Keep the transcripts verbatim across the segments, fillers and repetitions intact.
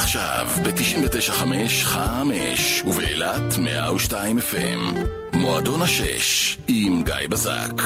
עכשיו ב-תשעים ותשע חמש חמש ובאילת מאה ושתיים אף אם. מועדון השש עם גיא בזק.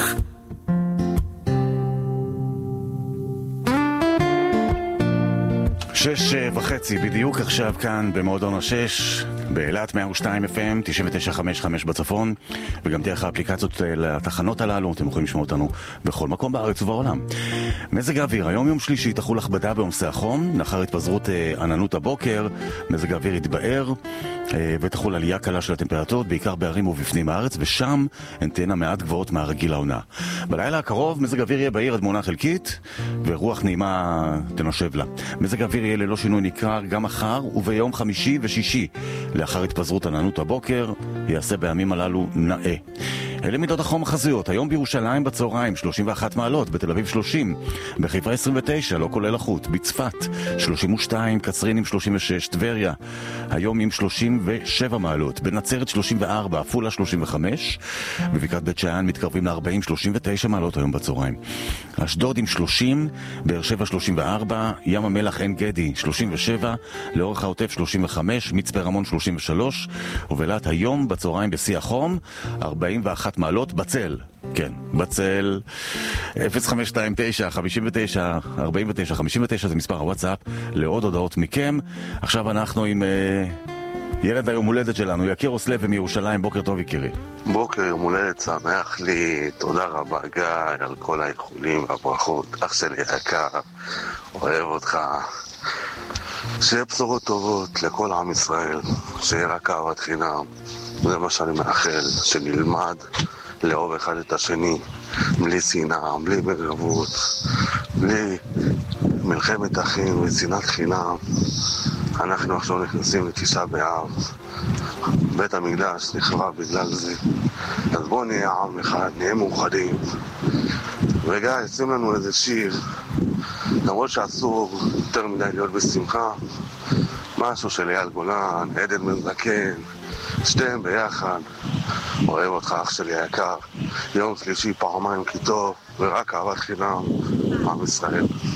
שש וחצי בדיוק עכשיו כאן במועדון השש, באילת מאה ושתיים אף אם, תשעים ותשע חמש חמש בצפון, וגם דרך האפליקציות לתחנות הללו אתם יכולים לשמוע אותנו בכל מקום בארץ ובעולם. מזג האוויר, היום יום שלישי תחול הכבדה בעומסי החום, לאחר התפזרות עננות הבוקר, מזג האוויר יתבאר ותחול עלייה קלה של הטמפרטורות, בעיקר בערים ובפנים הארץ, ושם הן תהיינה מעט גבוהות מהרגיל העונה. בלילה הקרוב מזג האוויר יהיה בהיר עד תמונה חלקית, ורוח נעימה תנשב לה. מזג האוויר יהיה ללא שינוי ניכר גם מחר וביום חמישי ושישי. לאחר התפזרות עננות הבוקר, יעשה בימים הללו נאה. אלה מידות החום החזויות, היום בירושלים בצהריים שלושים ואחת מעלות, בתל אביב שלושים, בחיפה עשרים ותשע, לא כולל החוט, בצפת שלושים ושתיים, קצרין עם שלושים ושש, טבריה היום עם שלושים ושבע מעלות, בנצרת שלושים וארבע, עפולה שלושים וחמש, בבקעת בית שאן מתקרבים ל-ארבעים, שלושים ותשע מעלות היום בצהריים. אשדוד עם שלושים, באר שבע שלושים וארבע, ים המלח עין גדי שלושים ושבע, לאורך העוטף שלושים וחמש, מצפה רמון שלושים ושלוש, ובאילת היום בצהריים בשיא החום ארבעים ואחת מעלות, בצל, כן, בצל. אפס חמש שתיים תשע חמש תשע ארבעים ותשע חמישים ותשע זה מספר הוואטסאפ לעוד הודעות מכם. עכשיו אנחנו עם uh, ילד היום הולדת שלנו, יקיר אוסלב מירושלים. בוקר טוב יקירי. בוקר יום הולדת שמח לי, תודה רבה גיא על כל האיחולים והברכות, אח שלי יקר, אוהב אותך, שיהיה בשורות טובות לכל עם ישראל, שיהיה רק אהבת חינם, זה מה שאני מאחל, שנלמד לאהוב אחד את השני, בלי שנאה, בלי מריבות, בלי מלחמת אחים ושנאת חינם. אנחנו עכשיו נכנסים לתשעה באב, בית המקדש נחרב בגלל זה, אז בואו נהיה עם אחד, נהיה מאוחדים. וגיא, שים לנו איזה שיר, למרות שאסור יותר מדי להיות בשמחה, משהו של אייל גולן, עדן בן זקן, שתיהם ביחד. אוהב אותך אח שלי היקר, יום שלישי פעמיים כי טוב, ורק אהבת חינם, עם ישראל.